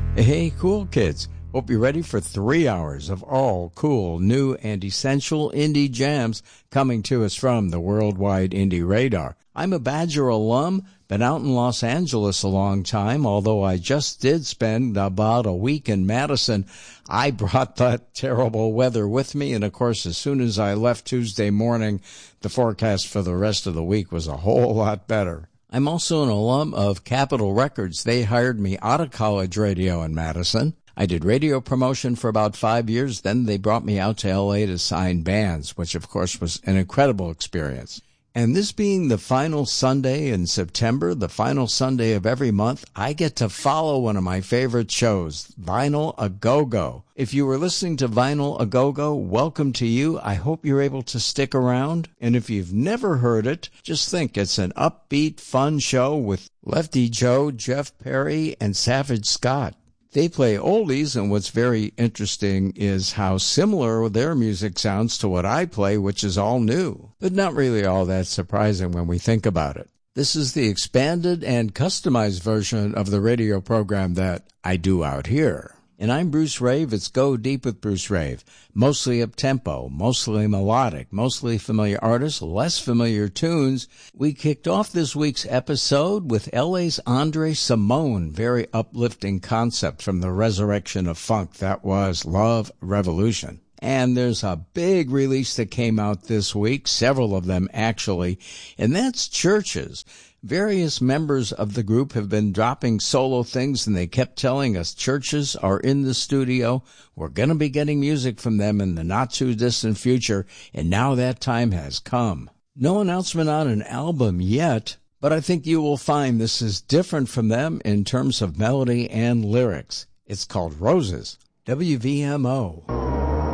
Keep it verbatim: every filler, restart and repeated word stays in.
Hey, cool kids. Hope you're ready for three hours of all cool, new, and essential indie jams coming to us from the Worldwide Indie Radar. I'm a Badger alum, been out in Los Angeles a long time, although I just did spend about a week in Madison. I brought that terrible weather with me, and of course, as soon as I left Tuesday morning, the forecast for the rest of the week was a whole lot better. I'm also an alum of Capitol Records. They hired me out of college radio in Madison. I did radio promotion for about five years. Then they brought me out to L A to sign bands, which of course was an incredible experience. And this being the final Sunday in September, the final Sunday of every month, I get to follow one of my favorite shows, Vinyl A Go-Go. If you were listening to Vinyl A Go-Go, welcome to you. I hope you're able to stick around. And if you've never heard it, just think it's an upbeat, fun show with Lefty Joe, Jeff Perry, and Savage Scott. They play oldies, and what's very interesting is how similar their music sounds to what I play, which is all new, but not really all that surprising when we think about it. This is the expanded and customized version of the radio program that I do out here. And I'm Bruce Rave. It's Go Deep with Bruce Rave. Mostly up-tempo, mostly melodic, mostly familiar artists, less familiar tunes. We kicked off this week's episode with L A's Andre Simone. Very uplifting concept from the resurrection of funk. That was Love Revolution. And there's a big release that came out this week, several of them actually, and that's Chvrches. Various members of the group have been dropping solo things, and they kept telling us Chvrches are in the studio. We're going to be getting music from them in the not-too-distant future, and now that time has come. No announcement on an album yet, but I think you will find this is different from them in terms of melody and lyrics. It's called Roses. W V M O.